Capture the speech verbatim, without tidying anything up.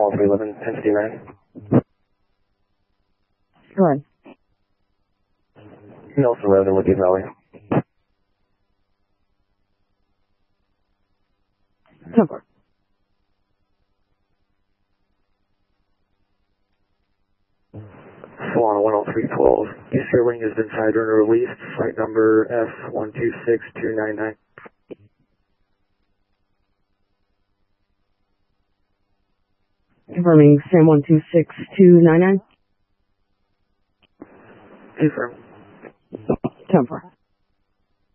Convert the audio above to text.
one three eleven, ten nine. Go ahead. Nelson Road in Woodgate Valley. ten four. Solana one oh three twelve. Easter wing has been sidewind released. Flight number F one two six two nine nine. Confirming Sam one two six two nine nine. Confirm. ten four.